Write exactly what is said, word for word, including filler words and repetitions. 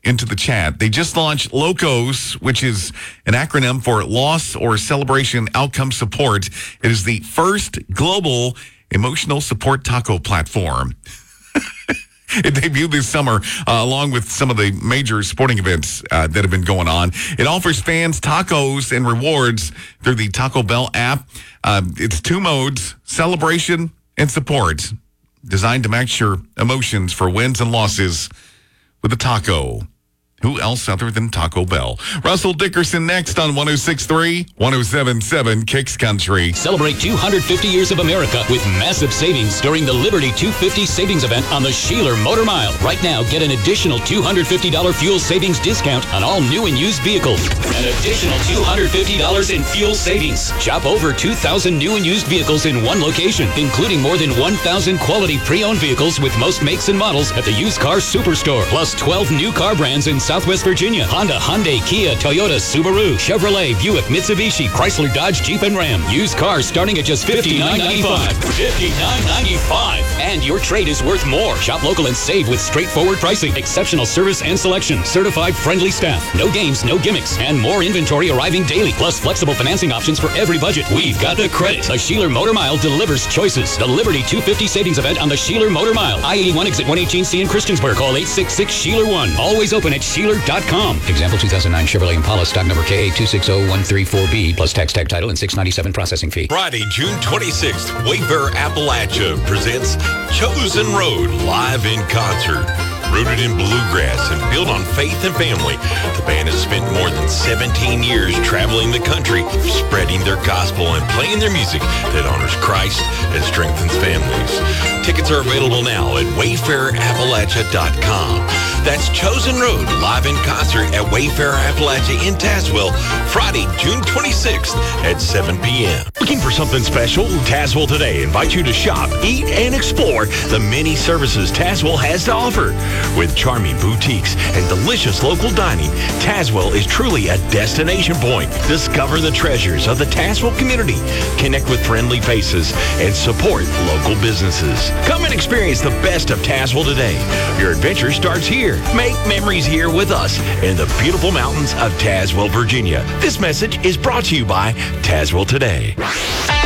into the chat. They just launched LOCOS, which is an acronym for Loss or Celebration Outcome Support. It is the first global emotional support taco platform. It debuted this summer uh, along with some of the major sporting events uh, that have been going on. It offers fans tacos and rewards through the Taco Bell app. Uh, it's two modes, celebration and support, designed to match your emotions for wins and losses with a taco. Who else other than Taco Bell? Russell Dickerson next on one oh six point three, one oh seven point seven Kicks Country. Celebrate two hundred fifty years of America with massive savings during the Liberty two fifty savings event on the Sheeler Motor Mile. Right now, get an additional two hundred fifty dollars fuel savings discount on all new and used vehicles. An additional two hundred fifty dollars in fuel savings. Shop over two thousand new and used vehicles in one location, including more than one thousand quality pre-owned vehicles with most makes and models at the Used Car Superstore. Plus twelve new car brands in Southwest Virginia: Honda, Hyundai, Kia, Toyota, Subaru, Chevrolet, Buick, Mitsubishi, Chrysler, Dodge, Jeep, and Ram. Used cars starting at just fifty-nine ninety-five. fifty-nine ninety-five. And your trade is worth more. Shop local and save with straightforward pricing, exceptional service and selection, certified friendly staff, no games, no gimmicks, and more inventory arriving daily. Plus flexible financing options for every budget. We've got the credit. The Sheeler Motor Mile delivers choices. The Liberty two fifty savings event on the Sheeler Motor Mile. I eighty-one exit one eighteen C in Christiansburg. Call eight six six Sheeler one. Always open at Sheeler dot com. Example two thousand nine Chevrolet Impala, stock number K A two six zero one three four B, plus tax tag title and six ninety-seven processing fee. Friday, June twenty-sixth, Wayfair Appalachia presents Chosen Road live in concert. Rooted in bluegrass and built on faith and family, the band has spent more than seventeen years traveling the country, spreading their gospel and playing their music that honors Christ and strengthens families. Tickets are available now at wayfair appalachia dot com. That's Chosen Road live in concert at Wayfair Appalachia in Tazewell, Friday, June twenty-sixth at seven p.m. Looking for something special? Tazewell Today invites you to shop, eat, and explore the many services Tazewell has to offer. With charming boutiques and delicious local dining, Tazewell is truly a destination point. Discover the treasures of the Tazewell community, connect with friendly faces, and support local businesses. Come and experience the best of Tazewell today. Your adventure starts here. Make memories here with us in the beautiful mountains of Tazewell, Virginia. This message is brought to you by Tazewell Today.